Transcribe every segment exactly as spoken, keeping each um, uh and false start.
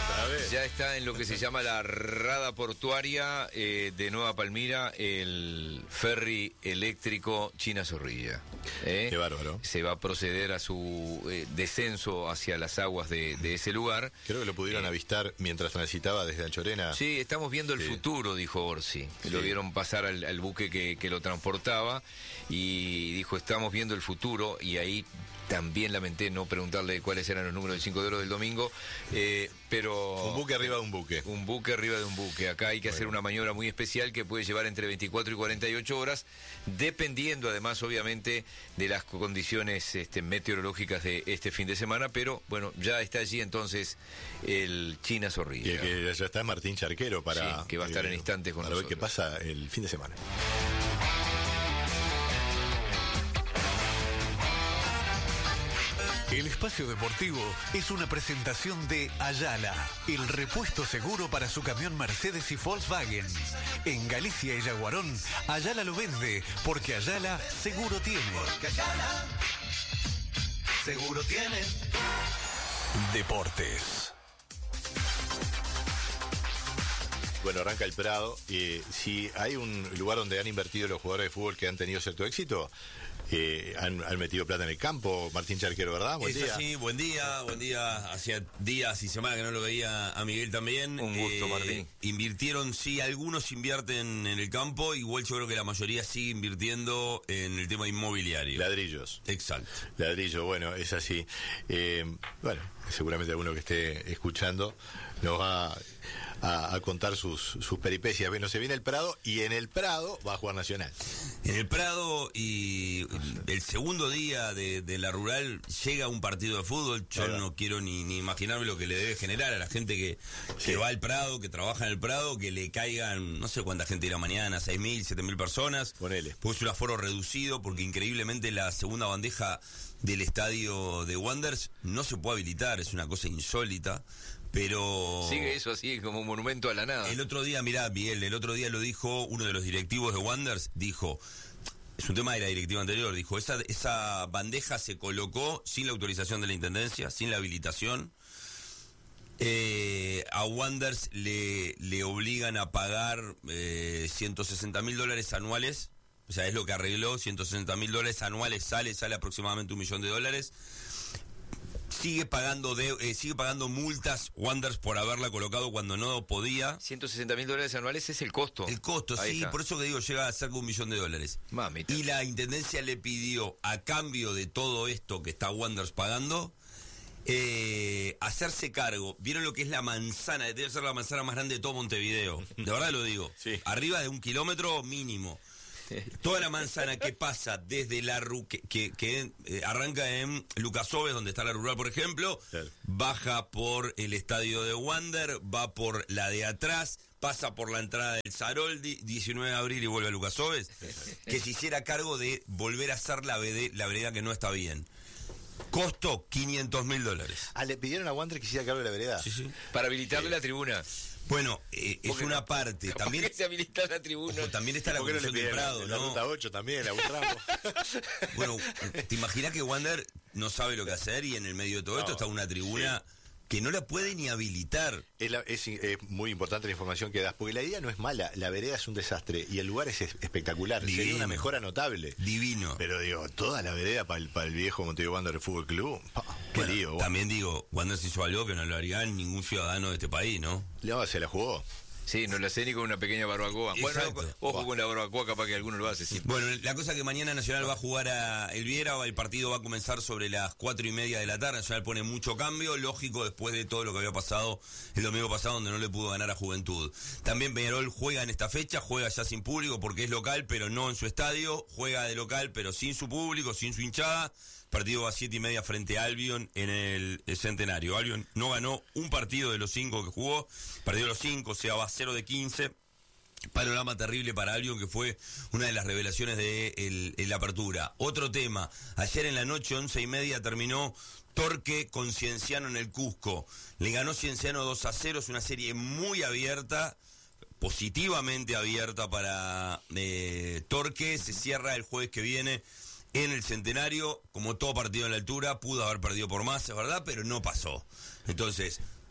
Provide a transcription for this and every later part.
Otra vez. Ya está en lo que se llama la rada portuaria eh, de Nueva Palmira, el ferry eléctrico China Zorrilla. ¿eh? Qué bárbaro. Se va a proceder a su eh, descenso hacia las aguas de, de ese lugar. Creo que lo pudieron eh, avistar mientras transitaba desde Anchorena. Sí, estamos viendo el Sí. futuro, dijo Orsi. Sí. Lo vieron pasar al, al buque que, que lo transportaba y dijo, estamos viendo el futuro, y ahí también lamenté no preguntarle cuáles eran los números del cinco de oro del domingo, eh, pero... Un buque arriba de un buque. Un buque arriba de un buque. Acá hay que Bueno. hacer una maniobra muy especial que puede llevar entre veinticuatro y cuarenta y ocho horas, dependiendo además, obviamente, de las condiciones este, meteorológicas de este fin de semana, pero bueno, ya está allí entonces el China Zorrilla. Y que ya está Martín Charquero para... Sí, que va a estar en instantes con para ver qué nosotros. pasa el fin de semana. El espacio deportivo es una presentación de Ayala, el repuesto seguro para su camión Mercedes y Volkswagen. En Galicia y Yaguarón, Ayala lo vende, porque Ayala seguro tiene. Porque Ayala seguro tiene. Deportes. Bueno, arranca el Prado. Y si hay un lugar donde han invertido los jugadores de fútbol que han tenido cierto éxito, eh, han, han metido plata en el campo. Martín Charquero, ¿verdad? Buen Es día. así, buen día, buen día. Hacía días y semanas que no lo veía a Miguel también. Un gusto, Martín. Invirtieron, sí, algunos invierten en el campo, igual yo creo que la mayoría sigue invirtiendo en el tema inmobiliario. Ladrillos. Exacto. Ladrillo, bueno, es así. Eh, bueno, seguramente alguno que esté escuchando nos va a, a contar sus, sus peripecias. Bueno, se viene el Prado y en el Prado va a jugar Nacional. En el Prado, y el segundo día de, de la rural llega un partido de fútbol. Yo Claro. no quiero ni, ni imaginarme lo que le debe generar a la gente que, Sí. que va al Prado, que trabaja en el Prado, que le caigan, no sé cuánta gente irá mañana, seis mil, siete mil personas. Ponele. Pues un aforo reducido, porque increíblemente la segunda bandeja del estadio de Wanderers no se puede habilitar, es una cosa insólita, pero... Sigue eso así como un monumento a la nada. El otro día, mirá, Miguel, el otro día lo dijo uno de los directivos de Wanderers, dijo, es un tema de la directiva anterior, dijo, esa, esa bandeja se colocó sin la autorización de la Intendencia, sin la habilitación. Eh, a Wanderers le, le obligan a pagar eh, ciento sesenta mil dólares anuales. O sea, es lo que arregló, ciento sesenta mil dólares anuales, sale, sale aproximadamente un millón de dólares. Sigue pagando de, eh, sigue pagando multas Wanderers por haberla colocado cuando no podía. ciento sesenta mil dólares anuales es el costo. El costo, Ahí sí, está. por eso que digo, llega a cerca de un millón de dólares. Mamita. Y la Intendencia le pidió, a cambio de todo esto que está Wanderers pagando, eh, hacerse cargo. ¿Vieron lo que es la manzana? Debe ser la manzana más grande de todo Montevideo. De verdad lo digo. Sí. Arriba de un kilómetro mínimo. Toda la manzana que pasa desde la ru que, que, que eh, arranca en Lucas Oves, donde está la rural, por ejemplo, Claro. baja por el estadio de Wander, va por la de atrás, pasa por la entrada del Saroldi, diecinueve de abril y vuelve a Lucas Oves, que se hiciera cargo de volver a hacer la, vede- la vereda que no está bien. Costo quinientos mil dólares. Ah, le pidieron a Wander que hiciera cargo de la vereda. Sí, sí. Para habilitarle la tribuna. Bueno, eh, es Porque una no- parte. capaz También, que se habilita la tribuna. ojo, también está la ¿Por qué no le Comisión del pidieron Prado, la, la ¿no? ruta ocho también, la Butramo? Bueno, ¿te imaginas que Wander no sabe lo que hacer y en el medio de todo No, esto está una tribuna que no la puede ni habilitar? Es, la- es, es muy importante la información que das, porque la idea no es mala, la vereda es un desastre y el lugar es es- espectacular, sería Divino. una mejora notable. Divino. Pero digo, toda la vereda para el, para el viejo Montevideo Wanderers Fútbol Club, pa, qué Bueno, lío. también digo, Wander se hizo algo que no lo haría ningún ciudadano de este país, ¿no? No, se la jugó. Sí, no la sé ni con una pequeña barbacoa. Exacto. Bueno, ojo con la barbacoa, capaz que alguno lo hace. Sí. Bueno, la cosa que mañana Nacional va a jugar a Elviera, el partido va a comenzar sobre las cuatro y media de la tarde. Nacional pone mucho cambio, lógico, después de todo lo que había pasado el domingo pasado, donde no le pudo ganar a Juventud. También Peñarol juega en esta fecha, juega ya sin público porque es local, pero no en su estadio, juega de local, pero sin su público, sin su hinchada. Partido a siete y media frente a Albion en el, el Centenario. Albion no ganó un partido de los cinco que jugó, perdió los cinco, o sea, va cero de quince. Panorama terrible para Albion, que fue una de las revelaciones de el, el apertura. Otro tema, ayer en la noche, once y media, terminó Torque con Cienciano en el Cusco. Le ganó Cienciano dos a cero, es una serie muy abierta, positivamente abierta para eh, Torque. Se cierra el jueves que viene en el Centenario. Como todo partido en la altura, pudo haber perdido por más, es verdad, pero no pasó. Entonces,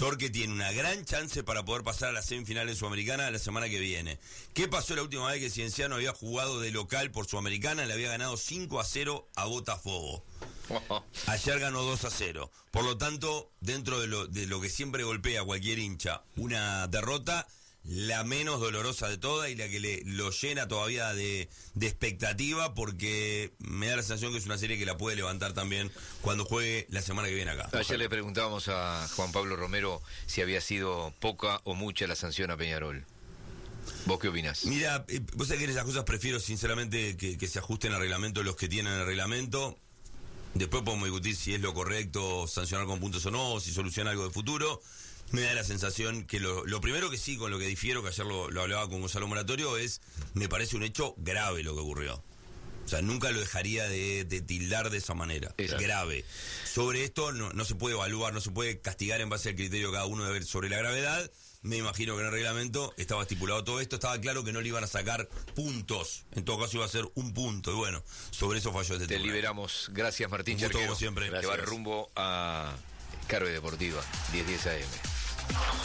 Torque tiene una gran chance para poder pasar a la semifinal en Sudamericana la semana que viene. ¿Qué pasó la última vez que Cienciano había jugado de local por Sudamericana? Le había ganado cinco a cero a Botafogo. Ayer ganó dos a cero. Por lo tanto, dentro de lo, de lo que siempre golpea a cualquier hincha, una derrota, la menos dolorosa de todas y la que le, lo llena todavía de, de expectativa, porque me da la sensación que es una serie que la puede levantar también cuando juegue la semana que viene acá. Ayer le preguntábamos a Juan Pablo Romero si había sido poca o mucha la sanción a Peñarol. ¿Vos qué opinás? Mira, eh, vos sabés que en esas cosas prefiero sinceramente que, que se ajusten al reglamento los que tienen el reglamento. Después podemos discutir si es lo correcto sancionar con puntos o no, o si soluciona algo de futuro. Me da la sensación que lo, lo primero que sí, con lo que difiero, que ayer lo, lo hablaba con Gonzalo Moratorio, es, me parece un hecho grave lo que ocurrió. O sea, nunca lo dejaría de, de tildar de esa manera. Es grave. Sobre esto no, no se puede evaluar, no se puede castigar en base al criterio de cada uno de ver sobre la gravedad. Me imagino que en el reglamento estaba estipulado todo esto, estaba claro que no le iban a sacar puntos. En todo caso iba a ser un punto. Y bueno, sobre eso falló este tema. Te liberamos. Gracias, Martín Charquero. Como siempre. Que va rumbo a Carve Deportiva, diez diez A M.